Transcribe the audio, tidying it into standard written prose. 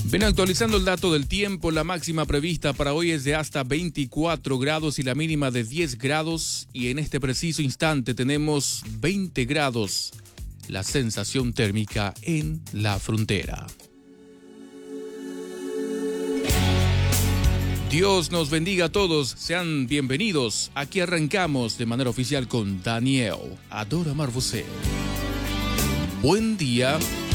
Ven actualizando el dato del tiempo. La máxima prevista para hoy es de hasta 24 grados y la mínima de 10 grados. Y en este preciso instante tenemos 20 grados. La sensación térmica en La Frontera. Dios nos bendiga a todos. Sean bienvenidos. Aquí arrancamos de manera oficial con Daniel Adora Marbuseo. Buen día.